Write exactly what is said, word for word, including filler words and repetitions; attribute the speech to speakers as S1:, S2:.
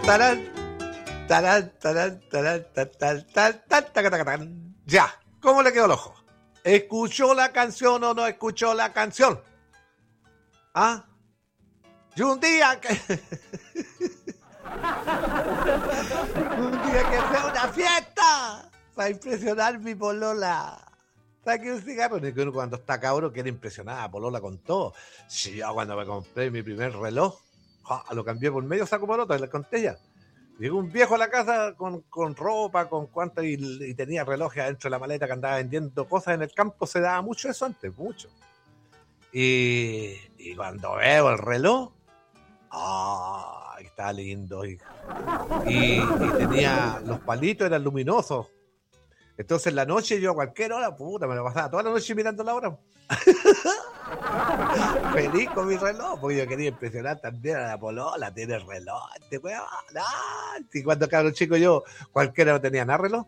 S1: tarán, tarán, tarán, tarán, tarán, tarán, tarán, tarán, tarán, tarán. Ya, ¿cómo le quedó el ojo? ¿Escuchó la canción o no escuchó la canción? ¿Ah? Y un día que... un día que fue una fiesta para impresionar mi polola. Saqué un cigarro. Y que uno cuando está cabro quiere impresionar a polola con todo. Si yo cuando me compré mi primer reloj, ¡ja! Lo cambié por medio saco por otro, le conté ya. Llegó un viejo a la casa con, con ropa, con cuantas, y, y tenía relojes adentro de la maleta que andaba vendiendo cosas en el campo. Se daba mucho eso antes, mucho. Y, y cuando veo el reloj, ¡ah! ¡Oh, está lindo! Y, y, y tenía los palitos, eran luminosos. Entonces en la noche yo a cualquier hora, puta, me lo pasaba toda la noche mirando la hora. Feliz con mi reloj, porque yo quería impresionar también a la polola, tiene reloj, este weón, ah. Y cuando cabro chico yo, cualquiera no tenía nada reloj.